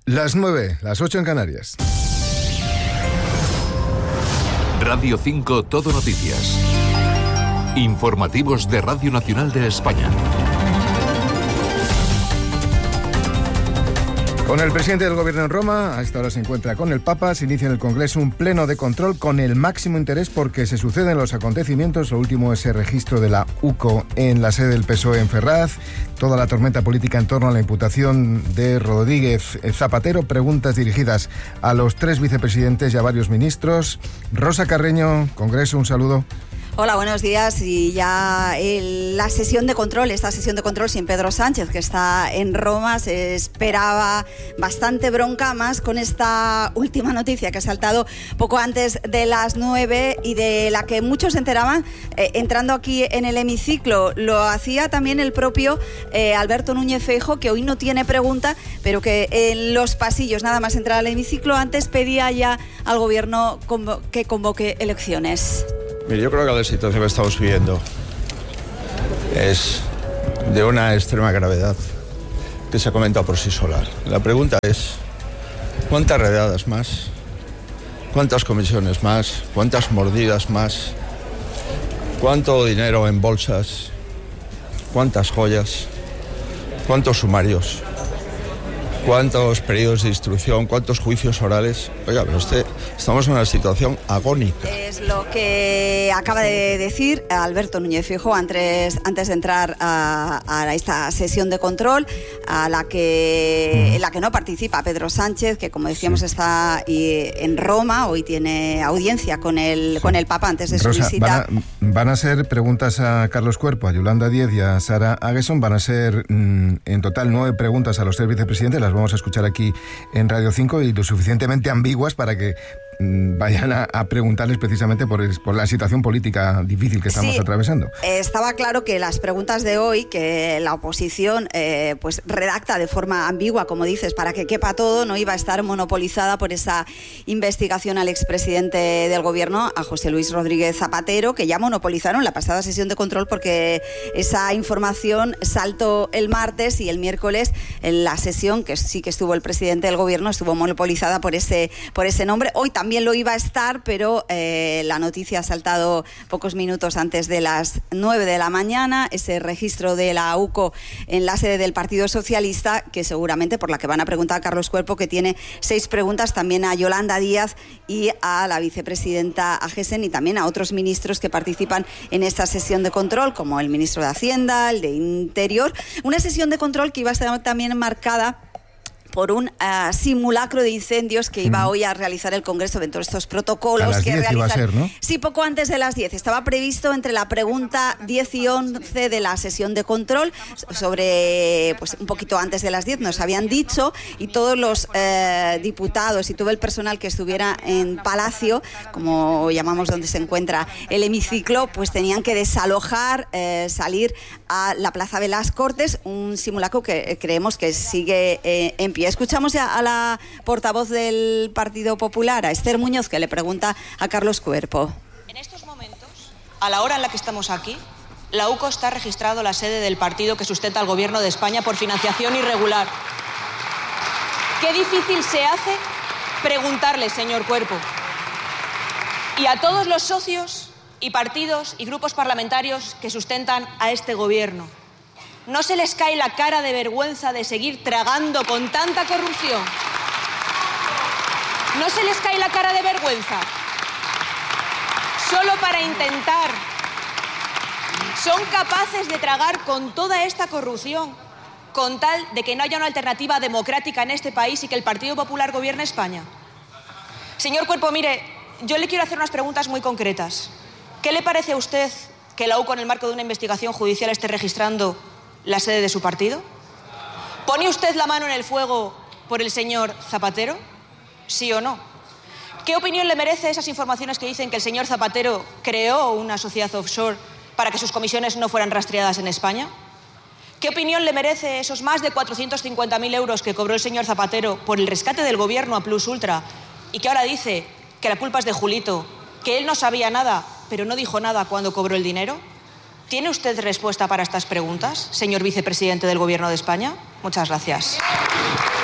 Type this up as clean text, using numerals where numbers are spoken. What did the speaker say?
Las 9, las 8 en Canarias. Radio 5 Todo Noticias. Informativos de Radio Nacional de España. Con el presidente del Gobierno en Roma, a esta hora se encuentra con el Papa, se inicia en el Congreso un pleno de control con el máximo interés porque se suceden los acontecimientos. Lo último es el registro de la UCO en la sede del PSOE en Ferraz, toda la tormenta política en torno a la imputación de Rodríguez Zapatero, preguntas dirigidas a los 3 vicepresidentes y a varios ministros. Rosa Carreño, Congreso, un saludo. Hola, buenos días. Y ya esta sesión de control sin Pedro Sánchez, que está en Roma, se esperaba bastante bronca, más con esta última noticia que ha saltado poco antes de las 9 y de la que muchos se enteraban entrando aquí en el hemiciclo. Lo hacía también el propio Alberto Núñez Feijóo, que hoy no tiene pregunta, pero que en los pasillos, nada más entrar al hemiciclo, antes pedía ya al Gobierno que convoque elecciones. Mire, yo creo que la situación que estamos viviendo es de una extrema gravedad que se ha comentado por sí sola. La pregunta es, ¿cuántas redadas más? ¿Cuántas comisiones más? ¿Cuántas mordidas más? ¿Cuánto dinero en bolsas? ¿Cuántas joyas? ¿Cuántos sumarios? ¿Cuántos periodos de instrucción? ¿Cuántos juicios orales? Oiga, pero estamos en una situación agónica. Es lo que acaba de decir Alberto Núñez Feijóo antes de entrar a esta sesión de control, en la que no participa Pedro Sánchez, que como decíamos está en Roma. Hoy tiene audiencia con el Papa antes de su visita. Van a ser preguntas a Carlos Cuerpo, a Yolanda Díez y a Sara Aguesson. Van a ser en total 9 preguntas a los 3 vicepresidentes. Las vamos a escuchar aquí en Radio 5 y lo suficientemente ambiguas para que vayan a preguntarles precisamente por la situación política difícil que estamos atravesando. Estaba claro que las preguntas de hoy, que la oposición pues redacta de forma ambigua, como dices, para que quepa todo, no iba a estar monopolizada por esa investigación al expresidente del Gobierno, a José Luis Rodríguez Zapatero, que ya monopolizaron la pasada sesión de control porque esa información saltó el martes y el miércoles en la sesión, que sí que estuvo el presidente del Gobierno, estuvo monopolizada por ese nombre. Hoy también lo iba a estar, pero la noticia ha saltado pocos minutos antes de las 9 de la mañana, ese registro de la UCO en la sede del Partido Socialista, que seguramente por la que van a preguntar a Carlos Cuerpo, que tiene 6 preguntas, también a Yolanda Díaz y a la vicepresidenta Aguesson, y también a otros ministros que participan en esta sesión de control, como el ministro de Hacienda, el de Interior. Una sesión de control que iba a estar también marcada por un simulacro de incendios que iba hoy a realizar el Congreso dentro de estos protocolos a las que 10 realizan. Iba a ser, ¿no? Sí, poco antes de las 10. Estaba previsto entre la pregunta 10 y 11 de la sesión de control, sobre pues un poquito antes de las 10 nos habían dicho, y todos los diputados y todo el personal que estuviera en Palacio, como llamamos donde se encuentra el hemiciclo, pues tenían que desalojar, salir a la Plaza de las Cortes, un simulacro que creemos que sigue en pie. Escuchamos ya a la portavoz del Partido Popular, a Esther Muñoz, que le pregunta a Carlos Cuerpo. En estos momentos, a la hora en la que estamos aquí, la UCO está registrado la sede del partido que sustenta al Gobierno de España por financiación irregular. Qué difícil se hace preguntarle, señor Cuerpo, y a todos los socios y partidos y grupos parlamentarios que sustentan a este Gobierno. ¿No se les cae la cara de vergüenza de seguir tragando con tanta corrupción? ¿No se les cae la cara de vergüenza? Solo para intentar. Son capaces de tragar con toda esta corrupción, con tal de que no haya una alternativa democrática en este país y que el Partido Popular gobierne España. Señor Cuerpo, mire, yo le quiero hacer unas preguntas muy concretas. ¿Qué le parece a usted que la UCO, en el marco de una investigación judicial, esté registrando la sede de su partido? ¿Pone usted la mano en el fuego por el señor Zapatero? ¿Sí o no? ¿Qué opinión le merece esas informaciones que dicen que el señor Zapatero creó una sociedad offshore para que sus comisiones no fueran rastreadas en España? ¿Qué opinión le merece esos más de 450.000 euros que cobró el señor Zapatero por el rescate del Gobierno a Plus Ultra y que ahora dice que la culpa es de Julito, que él no sabía nada, pero no dijo nada cuando cobró el dinero? ¿Tiene usted respuesta para estas preguntas, señor vicepresidente del Gobierno de España? Muchas gracias.